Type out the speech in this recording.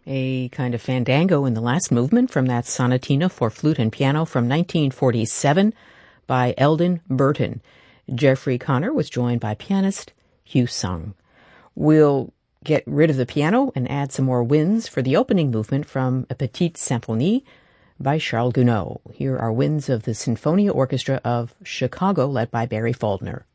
A kind of fandango in the last movement from that sonatina for flute and piano from 1947 by Eldon Burton. Jeffrey Connor was joined by pianist Hugh Sung. We'll get rid of the piano and add some more winds for the opening movement from A Petite Symphonie by Charles Gounod. Here are winds of the Sinfonia Orchestra of Chicago, led by Barry Faulkner.